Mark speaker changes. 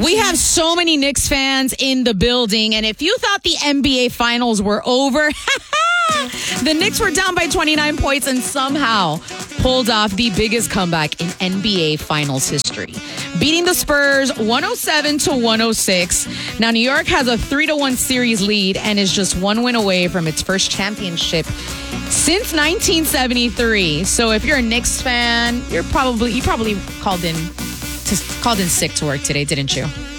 Speaker 1: We have so many Knicks fans in the building, and if you thought the NBA Finals were over, the Knicks were down by 29 points and somehow pulled off the biggest comeback in NBA Finals history, beating the Spurs 107-106. Now, New York has a 3-1 series lead and is just one win away from its first championship since 1973. So if you're a Knicks fan, you probably called in sick to work today, didn't you?